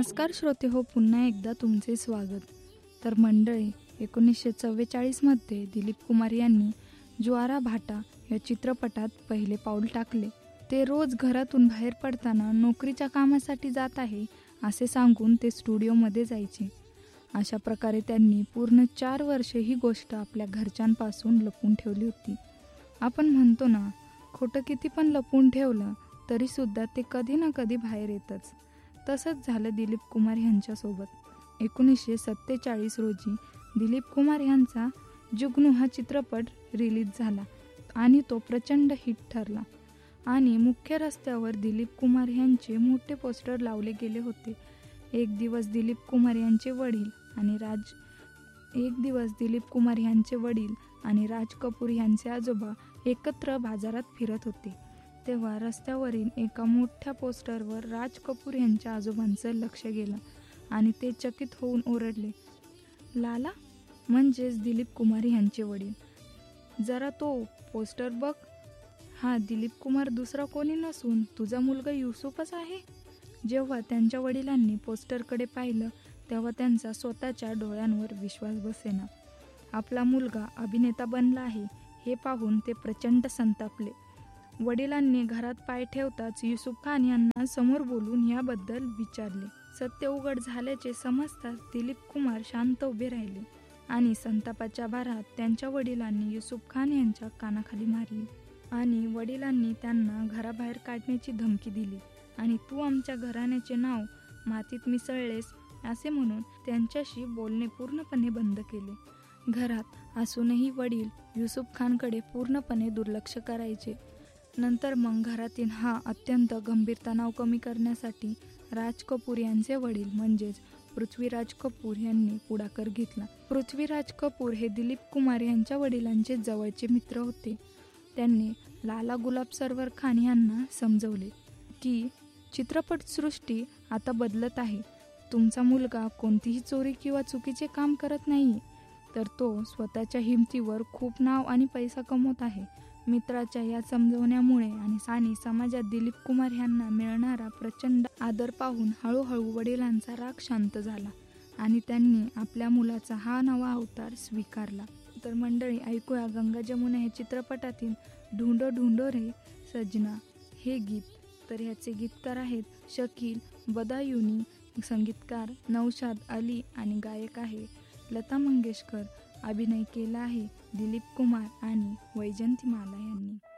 नमस्कार श्रोते हो, पुन्हा एकदा तुमचे स्वागत. तर मंडळी, 1944मध्ये दिलीप कुमार यांनी ज्वारा भाटा या चित्रपटात पहिले पाऊल टाकले. ते रोज घरातून बाहेर पडताना नोकरीच्या कामासाठी जात आहे असे सांगून ते स्टुडिओमध्ये जायचे. अशा प्रकारे त्यांनी पूर्ण 4 वर्षे ही गोष्ट आपल्या घरच्यांपासून लपवून ठेवली होती. आपण म्हणतो ना, खोटं किती पण लपवून ठेवलं तरीसुद्धा ते कधी ना कधी बाहेर येतच. तसंच झालं दिलीप कुमार यांच्यासोबत. 1947 रोजी दिलीप कुमार यांचा जुगनू हा चित्रपट रिलीज झाला आणि तो प्रचंड हिट ठरला. आणि मुख्य रस्त्यावर दिलीप कुमार यांचे मोठे पोस्टर लावले गेले होते. एक दिवस दिलीप कुमार यांचे वडील आणि राज कपूर यांचे आजोबा एकत्र बाजारात फिरत होते. तेव्हा रस्त्यावरील एका मोठ्या पोस्टरवर राज कपूर यांच्या आजोबांचं लक्ष गेलं आणि ते चकित होऊन ओरडले, "लाला?" म्हणजेच दिलीप कुमार यांचे वडील. "जरा तो पोस्टर बघ. हा दिलीप कुमार दुसरा कोणी नसून तुझा मुलगा युसुफच आहे." जेव्हा त्यांच्या वडिलांनी पोस्टरकडे पाहिलं तेव्हा त्यांचा स्वतःच्या डोळ्यांवर विश्वास बसेना. आपला मुलगा अभिनेता बनला आहे हे पाहून ते प्रचंड संतापले. वडिलांनी घरात पाय ठेवताच युसुफ खान यांना समोर बोलून याबद्दल विचारले. सत्य उघड झाल्याचे समजताच दिलीप कुमार शांत उभे राहिले आणि संतापाच्या भारात त्यांच्या वडिलांनी युसुफ खान यांच्या कानाखाली मारली आणि वडिलांनी त्यांना घराबाहेर काढण्याची धमकी दिली आणि "तू आमच्या घराण्याचे नाव मातीत मिसळलेस" असे म्हणून त्यांच्याशी बोलणे पूर्णपणे बंद केले. घरात असूनही वडील युसुफ खानकडे पूर्णपणे दुर्लक्ष करायचे. नंतर मग घरातील हा अत्यंत गंभीर तणाव कमी करण्यासाठी राज कपूर यांचे वडील म्हणजेच पृथ्वीराज कपूर यांनी पुढाकार घेतला. पृथ्वीराज कपूर हे दिलीप कुमार यांच्या वडिलांचे जवळचे मित्र होते. त्यांनी लाला गुलाब सरवर खान यांना समजवले की चित्रपटसृष्टी आता बदलत आहे. तुमचा मुलगा कोणतीही चोरी किंवा चुकीचे काम करत नाही, तर तो स्वतःच्या हिमतीवर खूप नाव आणि पैसा कमवत आहे. मित्राच्या या समजवण्यामुळे आणि समाजात दिलीप कुमार यांना मिळणारा प्रचंड आदर पाहून हळूहळू वडिलांचा राग शांत झाला आणि त्यांनी आपल्या मुलाचा हा नवा अवतार स्वीकारला. तर मंडळी, ऐकूया गंगा जमुना या चित्रपटातील ढूंढो ढूंढो रे सजना हे गीत. तर ह्याचे गीतकार आहेत शकील बदायुनी, संगीतकार नौशाद अली आणि गायक आहे लता मंगेशकर. अभिनय केला आहे दिलीप कुमार आणि वैजंती माला यांनी.